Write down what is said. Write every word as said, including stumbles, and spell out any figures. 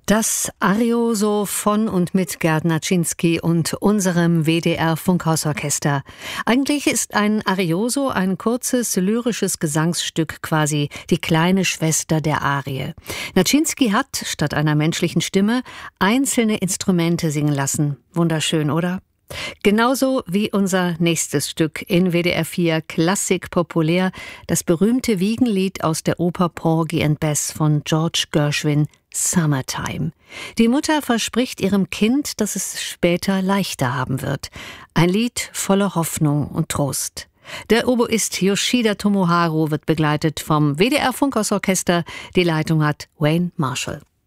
Das Arioso von und mit Gerd Naczynski und unserem W D R-Funkhausorchester. Eigentlich ist ein Arioso ein kurzes lyrisches Gesangsstück, quasi die kleine Schwester der Arie. Naczynski hat, statt einer menschlichen Stimme, einzelne Instrumente singen lassen. Wunderschön, oder? Genauso wie unser nächstes Stück in W D R vier Klassik populär, das berühmte Wiegenlied aus der Oper Porgy and Bess von George Gershwin, Summertime. Die Mutter verspricht ihrem Kind, dass es später leichter haben wird. Ein Lied voller Hoffnung und Trost. Der Oboist Yoshida Tomoharu wird begleitet vom W D R Funkhausorchester. Die Leitung hat Wayne Marshall.